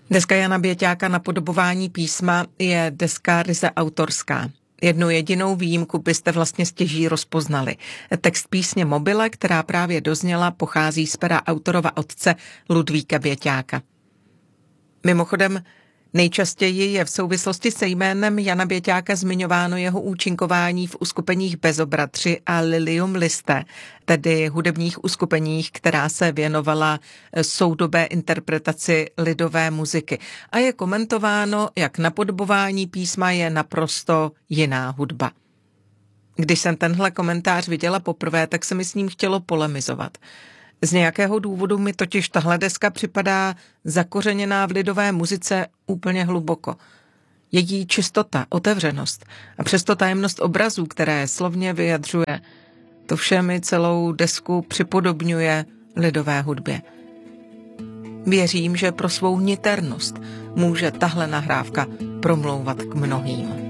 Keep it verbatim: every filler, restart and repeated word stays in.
Deska Jana Běťáka Napodobování písma je deska ryze autorská. Jednu jedinou výjimku byste vlastně stěží rozpoznali. Text písně Mobile, která právě dozněla, pochází z pera autorova otce Ludvíka Běťáka. Mimochodem, nejčastěji je v souvislosti se jménem Jana Běťáka zmiňováno jeho účinkování v uskupeních Bezobratři a Lilium Listé, tedy hudebních uskupeních, která se věnovala soudobé interpretaci lidové muziky. A je komentováno, jak napodobování písma je naprosto jiná hudba. Když jsem tenhle komentář viděla poprvé, tak se mi s ním chtělo polemizovat. Z nějakého důvodu mi totiž tahle deska připadá zakořeněná v lidové muzice úplně hluboko. Její čistota, otevřenost a přesto tajemnost obrazů, které slovně vyjadřuje, to vše mi celou desku připodobňuje lidové hudbě. Věřím, že pro svou niternost může tahle nahrávka promlouvat k mnohým.